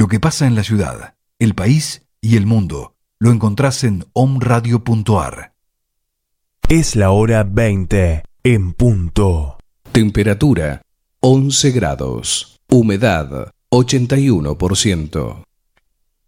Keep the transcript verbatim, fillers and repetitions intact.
Lo que pasa en la ciudad, el país y el mundo lo encontrás en omradio punto ar. Es la hora veinte en punto. Temperatura once grados. Humedad ochenta y uno por ciento.